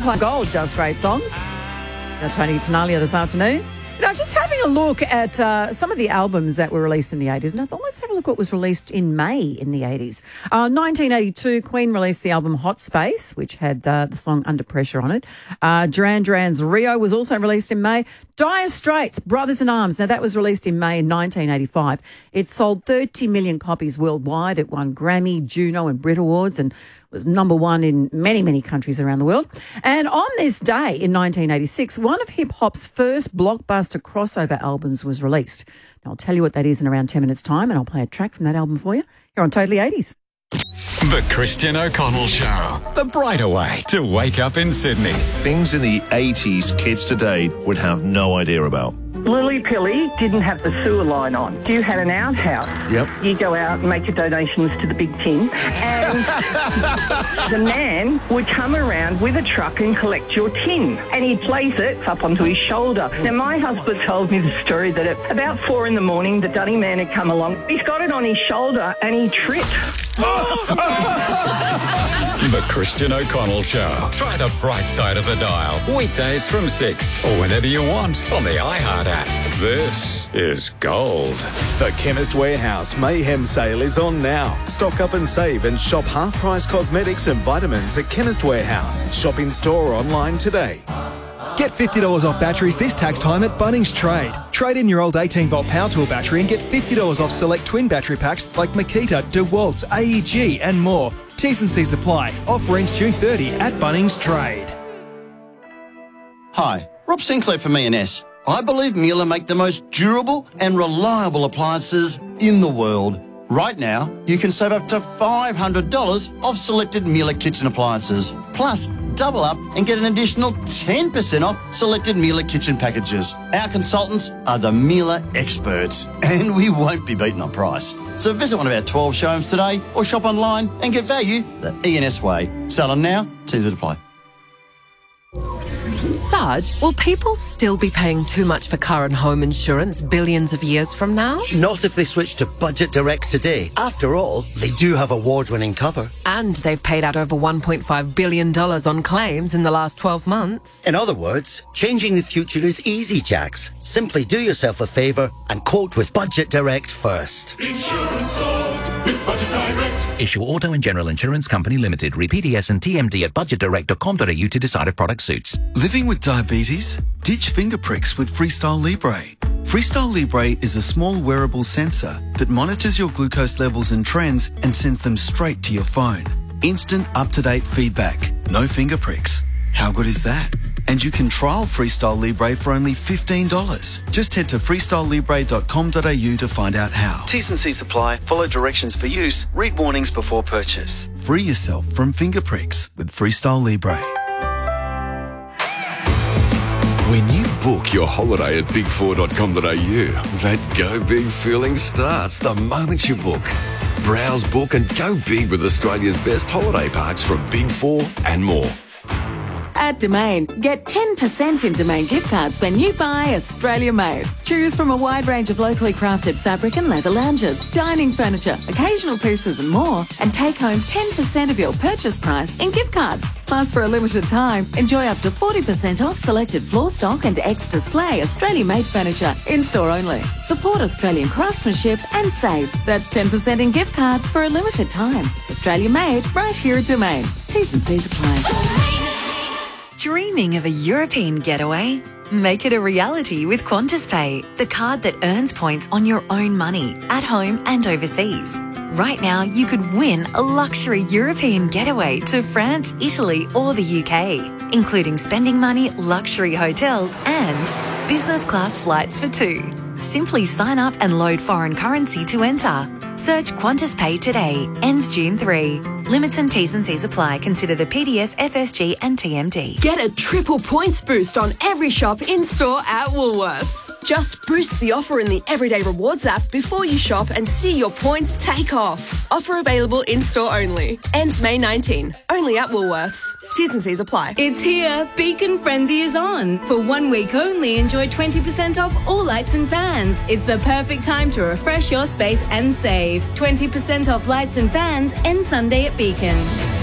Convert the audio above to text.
play Gold, Just Great Songs. Now, Tony Tenalia this afternoon. Just having a look at some of the albums that were released in the 80s. And I thought, let's have a look at what was released in May in the 80s. 1982, Queen released the album Hot Space, which had the song Under Pressure on it. Duran Duran's Rio was also released in May. Dire Straits, Brothers in Arms. Now, that was released in May in 1985. It sold 30 million copies worldwide. It won Grammy, Juno and Brit Awards and was number one in many, many countries around the world. And on this day in 1986, one of hip-hop's first blockbuster crossover albums was released. Now, I'll tell you what that is in around 10 minutes' time, and I'll play a track from that album for you here on Totally 80s. The Christian O'Connell Show. The brighter way to wake up in Sydney. Things in the 80s kids today would have no idea about. Lily Pilly didn't have the sewer line on. You had an outhouse. Yep. You go out and make your donations to the big tin. And the man would come around with a truck and collect your tin. And he'd place it up onto his shoulder. Now, my husband told me the story that at about 4 a.m, the Dunny man had come along. He's got it on his shoulder and he tripped. The Christian O'Connell Show. Try the bright side of the dial. Weekdays from 6 or whenever you want on the iHeart app. This is Gold. The Chemist Warehouse Mayhem Sale is on now. Stock up and save and shop half-price cosmetics and vitamins at Chemist Warehouse. Shop in store or online today. Get $50 off batteries this tax time at Bunnings Trade. Trade in your old 18-volt power tool battery and get $50 off select twin battery packs like Makita, DeWalt's, AEG and more. T's and C's apply. Offer ends June 30 at Bunnings Trade. Hi, Rob Sinclair from E&S. I believe Miele make the most durable and reliable appliances in the world. Right now, you can save up to $500 off selected Miele kitchen appliances. Plus, double up and get an additional 10% off selected Miele kitchen packages. Our consultants are the Miele experts, and we won't be beaten on price. So visit one of our 12 showrooms today or shop online and get value the E&S way. Selling now, T's it apply. Sarge, will people still be paying too much for car and home insurance billions of years from now? Not if they switch to Budget Direct today. After all, they do have award-winning cover. And they've paid out over $1.5 billion on claims in the last 12 months. In other words, changing the future is easy, Jax. Simply do yourself a favour and quote with Budget Direct first. Insurance solved with Budget Direct. Issue Auto and General Insurance Company Limited. Read PDS and TMD at budgetdirect.com.au to decide if product suits. Living with diabetes? Ditch finger pricks with Freestyle Libre. Freestyle Libre is a small wearable sensor that monitors your glucose levels and trends and sends them straight to your phone. Instant, up-to-date feedback. No finger pricks. How good is that? And you can trial Freestyle Libre for only $15. Just head to freestylelibre.com.au to find out how. T's and C's apply. Follow directions for use. Read warnings before purchase. Free yourself from finger pricks with Freestyle Libre. When you book your holiday at big4.com.au, that go big feeling starts the moment you book. Browse, book and go big with Australia's best holiday parks from Big 4 and more. At Domain, get 10% in Domain gift cards when you buy Australia Made. Choose from a wide range of locally crafted fabric and leather lounges, dining furniture, occasional pieces and more, and take home 10% of your purchase price in gift cards. Plus, for a limited time, enjoy up to 40% off selected floor stock and ex-display Australia Made furniture in-store only. Support Australian craftsmanship and save. That's 10% in gift cards for a limited time. Australia Made, right here at Domain. T's and C's apply. Dreaming of a European getaway? Make it a reality with Qantas Pay, the card that earns points on your own money, at home and overseas. Right now, you could win a luxury European getaway to France, Italy or the UK, including spending money, luxury hotels and business class flights for two. Simply sign up and load foreign currency to enter. Search Qantas Pay today. Ends June 3. Limits and T's and C's apply. Consider the PDS, FSG and TMD. Get a triple points boost on every shop in-store at Woolworths. Just boost the offer in the Everyday Rewards app before you shop and see your points take off. Offer available in-store only. Ends May 19. Only at Woolworths. T's and C's apply. It's here. Beacon Frenzy is on. For 1 week only, enjoy 20% off all lights and fans. It's the perfect time to refresh your space and save. 20% off lights and fans ends Sunday at Beacon.